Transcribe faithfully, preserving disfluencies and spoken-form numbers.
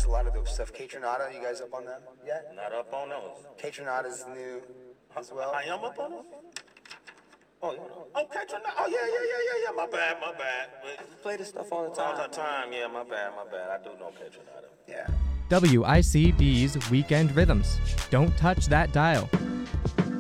a lot of those stuff. Catronata, you guys up on that yet? Not up on those. Catronata's new as well. I am up on those? Oh, yeah. Oh, Catronata. Oh, yeah, yeah, yeah, yeah, yeah. My bad, my bad. But Play this stuff all the all time. the time, yeah, my bad, my bad. I do know Catronata. Yeah. W I C B's Weekend Rhythms. Don't touch that dial.